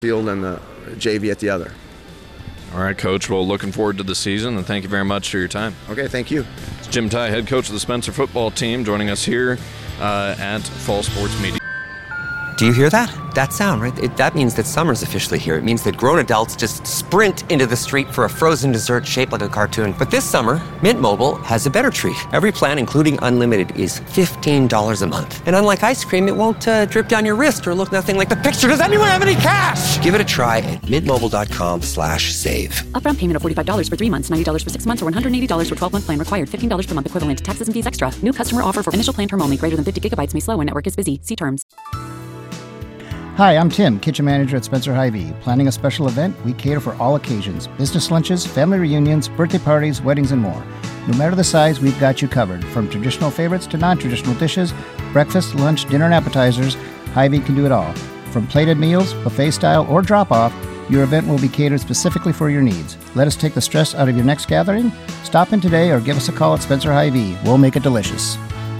field and the JV at the other. All right, Coach. Well, looking forward to the season, and thank you very much for your time. Okay, thank you. It's Jim Tighe, head coach of the Spencer football team, joining us here at Fall Sports Media. Do you hear that? That sound, right? That means that summer's officially here. It means that grown adults just sprint into the street for a frozen dessert shaped like a cartoon. But this summer, Mint Mobile has a better treat. Every plan, including unlimited, is $15 a month. And unlike ice cream, it won't drip down your wrist or look nothing like the picture. Does anyone have any cash? Give it a try at mintmobile.com/save. Upfront payment of $45 for 3 months, $90 for 6 months, or $180 for 12-month plan required. $15 per month equivalent. Taxes and fees extra. New customer offer for initial plan term only. Greater than 50 gigabytes may slow when network is busy. See terms. Hi, I'm Tim, kitchen manager at Spencer Hy-Vee. Planning a special event? We cater for all occasions. Business lunches, family reunions, birthday parties, weddings, and more. No matter the size, we've got you covered. From traditional favorites to non-traditional dishes, breakfast, lunch, dinner, and appetizers, Hy-Vee can do it all. From plated meals, buffet style, or drop-off, your event will be catered specifically for your needs. Let us take the stress out of your next gathering. Stop in today or give us a call at Spencer Hy-Vee. We'll make it delicious.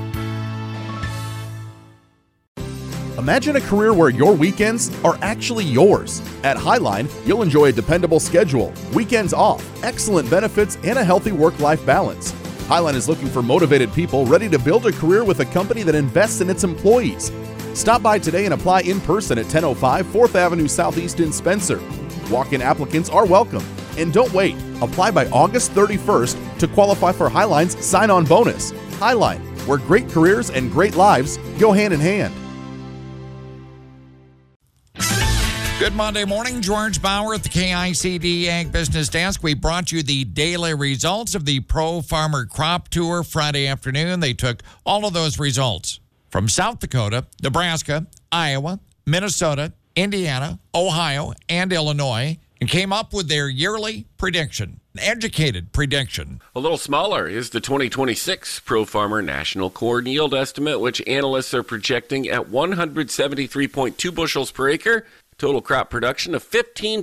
Imagine a career where your weekends are actually yours. At Highline, you'll enjoy a dependable schedule, weekends off, excellent benefits, and a healthy work-life balance. Highline is looking for motivated people ready to build a career with a company that invests in its employees. Stop by today and apply in person at 1005 4th Avenue Southeast in Spencer. Walk-in applicants are welcome. And don't wait. Apply by August 31st to qualify for Highline's sign-on bonus. Highline, where great careers and great lives go hand in hand. Good Monday morning. George Bauer at the KICD Ag Business Desk. We brought you the daily results of the Pro Farmer Crop Tour Friday afternoon. They took all of those results from South Dakota, Nebraska, Iowa, Minnesota, Indiana, Ohio, and Illinois, and came up with their yearly prediction, an educated prediction. A little smaller is the 2026 Pro Farmer National Corn Yield Estimate, which analysts are projecting at 173.2 bushels per acre. Total crop production of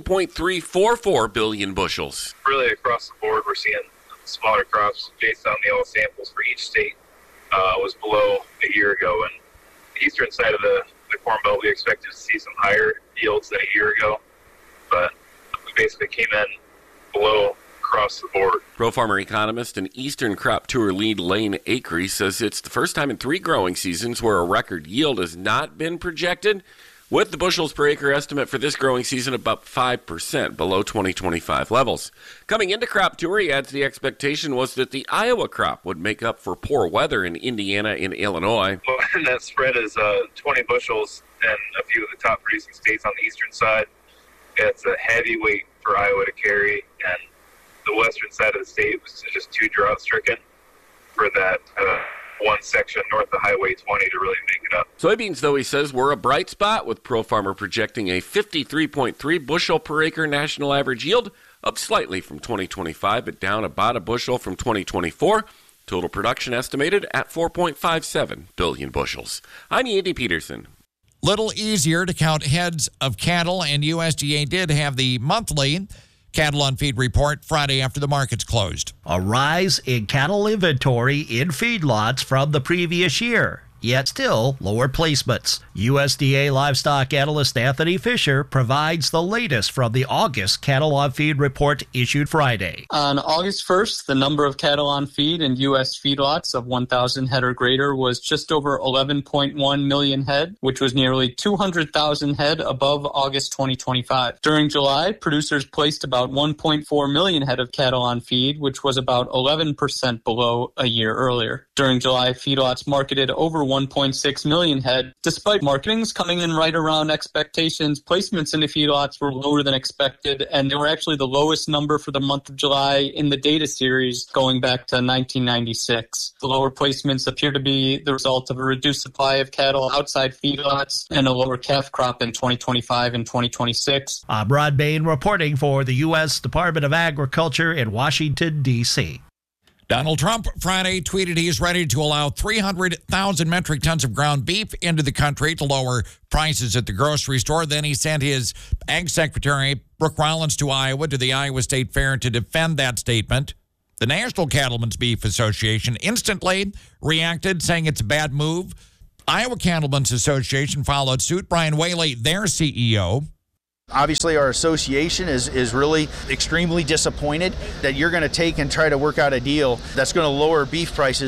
15.344 billion bushels. Really across the board, we're seeing smaller crops based on the all samples for each state was below a year ago. And the eastern side of the Corn Belt, we expected to see some higher yields than a year ago, but we basically came in below across the board. Pro Farmer economist and Eastern Crop Tour lead Lane Acree says it's the first time in 3 growing seasons where a record yield has not been projected, with the bushels per acre estimate for this growing season about 5% below 2025 levels. Coming into Crop Tour, he adds the expectation was that the Iowa crop would make up for poor weather in Indiana and Illinois. Well, and that spread is 20 bushels in a few of the top producing states on the eastern side. It's a heavy weight for Iowa to carry, and the western side of the state was just too drought-stricken for that one section north of Highway 20 to really make it up. Soybeans, though, he says, were a bright spot, with Pro Farmer projecting a 53.3 bushel per acre national average yield, up slightly from 2025, but down about a bushel from 2024. Total production estimated at 4.57 billion bushels. I'm Andy Peterson. Little easier to count heads of cattle, and USDA did have the monthly Cattle on Feed report Friday after the markets closed. A rise in cattle inventory in feedlots from the previous year, yet still lower placements. USDA livestock analyst Anthony Fisher provides the latest from the August Cattle on Feed report issued Friday. On August 1st, the number of cattle on feed in U.S. feedlots of 1,000 head or greater was just over 11.1 million head, which was nearly 200,000 head above August 2025. During July, producers placed about 1.4 million head of cattle on feed, which was about 11% below a year earlier. During July, feedlots marketed over 1.6 million head. Despite marketings coming in right around expectations, placements into feedlots were lower than expected, and they were actually the lowest number for the month of July in the data series going back to 1996. The lower placements appear to be the result of a reduced supply of cattle outside feedlots and a lower calf crop in 2025 and 2026. I'm Rod Bain reporting for the U.S. Department of Agriculture in Washington, D.C. Donald Trump Friday tweeted he is ready to allow 300,000 metric tons of ground beef into the country to lower prices at the grocery store. Then he sent his Ag Secretary, Brooke Rollins, to Iowa to the Iowa State Fair to defend that statement. The National Cattlemen's Beef Association instantly reacted, saying it's a bad move. Iowa Cattlemen's Association followed suit. Brian Whaley, their CEO, Obviously, our association is really extremely disappointed that you're going to take and try to work out a deal that's going to lower beef prices